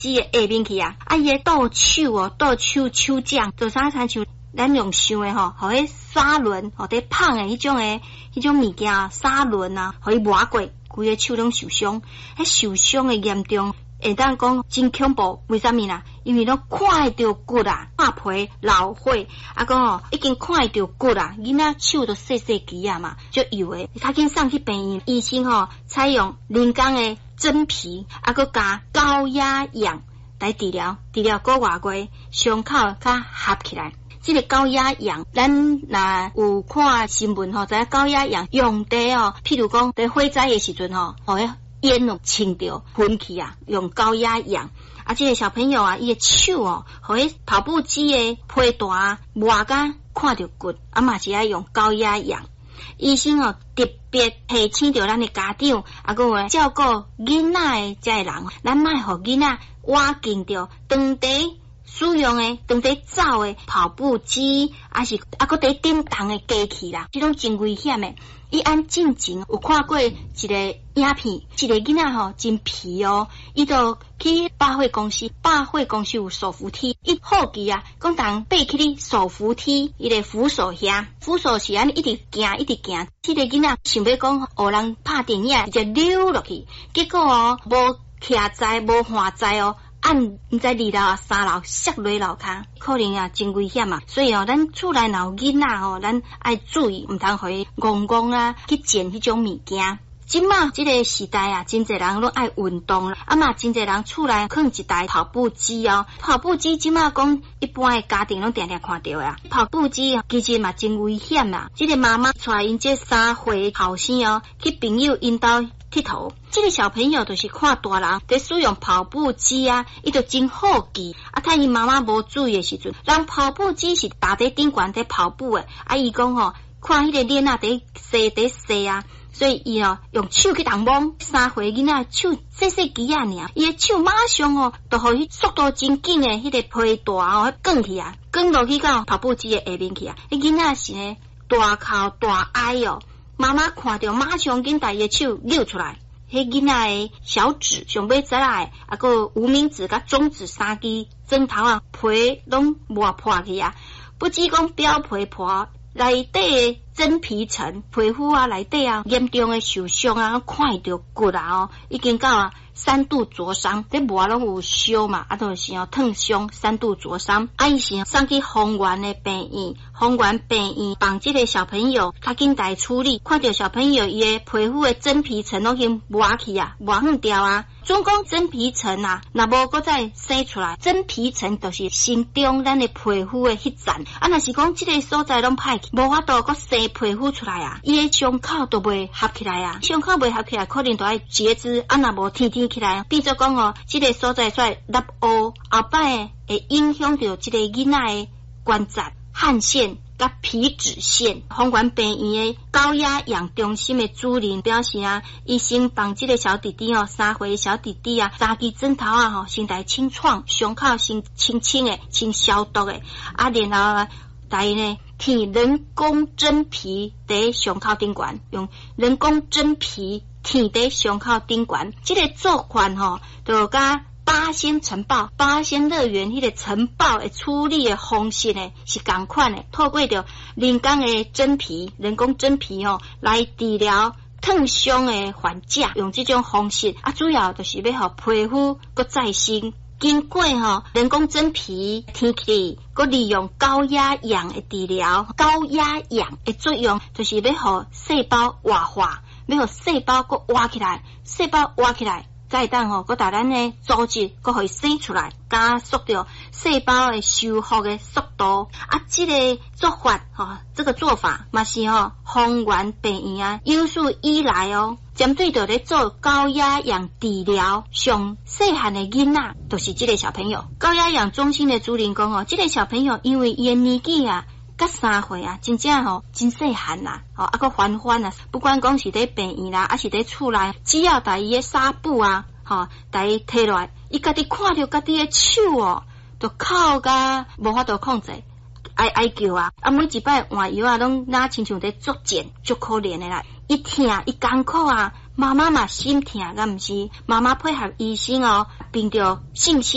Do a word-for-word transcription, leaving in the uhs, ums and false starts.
机的下面去啊，啊伊的倒手哦，倒手手掌做啥参像咱用想的吼，互迄砂轮吼，伫放的迄种诶，迄种物件砂轮啊，互伊磨过，规个手拢受伤，迄受伤的严重。会当讲真恐怖，为啥物啦？因为拢看会到骨啊，破皮、老血，啊讲哦，已经看会到骨啊，囡仔手都细细支啊嘛，就以为较紧送去病院，医生吼采用人工的真皮，啊佮加高压氧来治疗，治疗个外过伤口较合起来。这个高压氧，咱若有看新闻吼，知影高压氧用伫哦，譬如讲伫火灾的时阵吼，吼烟哦清掉喷去啊，用高压氧。啊，这个小朋友啊，伊的手哦，互迄跑步机的皮带磨甲看到骨，啊嘛是爱用高压氧。医生哦特别提醒着咱的家长，啊，佮话照顾囡仔的这个人，咱莫互囡仔挖紧着当地使用的当地走的跑步机，还是啊佮伫顶动的机器啦，这种真危险的。伊按进前有看过一个影片，一个囡仔吼真皮哦，伊就去百货公司，百货公司有手扶梯，伊好奇啊，讲当爬去哩手扶梯，伊个扶手遐，扶手是安尼一直行一直行，这个囡仔想要讲学人拍电影，直接溜落去，结果哦无徛在无换在哦。按毋知二楼三楼摔落楼骹，可能啊真危险啊！所以哦，咱厝内若有囡仔吼，咱爱注意，毋通互伊戆戆啊去捡迄种物件。即马即个时代啊，真侪人拢爱运动啦，啊嘛真侪人厝内放一台跑步机哦。跑步机即马讲一般的家庭拢定定看到啊。跑步机啊，其实嘛真危险啊！即个妈妈带因这三岁后生哦，去朋友因兜佚佗。这个小朋友就是看大人在使用跑步机啊，伊就真好奇啊。睇伊妈妈无注意的时阵，人跑步机是搭在顶悬在跑步的，啊伊讲吼，看迄个链啊在踅在踅啊。所以伊哦用手去动摸，三岁囡仔手细细支啊尔，伊的手马上哦，就互伊速度真紧的迄个皮带哦，卷去啊，卷落去到跑步机的下面去啊。迄囡仔是呢大哭大哀哦，妈妈看到马上紧把伊的手溜出来。迄囡仔的小指上尾指啊，啊个无名指甲中指三支针头啊皮拢磨破去啊，不只讲表皮破。内底的真皮层皮肤啊，内底啊严重的受伤啊，看到骨啊哦，已经到啊三度灼伤，这磨拢有烧嘛，啊就是哦烫伤三度灼伤。啊伊是送去丰原的病院，丰原病院帮这个小朋友较紧来处理，看到小朋友伊的皮肤的真皮层拢已经磨去啊，磨远掉啊。总讲真皮层啊，若无搁再生出来，真皮层就是身中咱的皮肤的迄层。啊，若是讲这个所在拢歹去，无法度搁生皮肤出来啊，伊的伤口都袂合起来啊，伤口袂合起来，可能都要截肢。啊，若无天天起来，变做讲哦，这个所在在凹凹，后摆会影响到这个囡仔的关节、汗腺。甲皮脂腺，丰原病院的高压氧中心的主任表示啊，医生帮这个小弟弟哦，三岁小弟弟啊，三支针头啊吼，先来清创，伤口先清清的，先消毒的，啊，然后啊，来呢贴人工真皮在伤口顶悬，用人工真皮贴在伤口顶悬，这个做法吼，就甲八仙城堡、八仙乐园迄个城堡的处理的方式呢是同款的，透过着人工的真皮、人工真皮吼来治疗烫伤的患者，用这种方式啊，主要就是要互皮肤搁再生。经过吼人工真皮贴起，搁利用高压氧的治疗，高压氧的作用就是要互细胞活化，要互细胞搁活起来，细胞活起来。再当吼，佮大咱的组织，佮可以生出来，加速着细胞的修复的速度。啊，这个做法吼，这个做法嘛是吼，丰原病院啊，有史以来哦，针对着咧做高压氧治疗，上细汉的囡仔，就是这个小朋友。高压氧中心的主任讲哦，这个小朋友因为伊的年纪啊。甲三岁啊，真正吼真细汉啦，吼啊个翻翻啊，不管讲是伫病院啦，还是伫厝内，只要把伊的纱布啊，吼，把伊摕落来，伊家己看到家己的手哦，就哭甲无法度控制，哀哀叫啊，啊每一摆换药啊，拢哪亲像伫作茧，足可怜的啦，伊疼伊艰苦啊，妈妈嘛心疼，敢毋是？妈妈配合医生哦，凭着信心。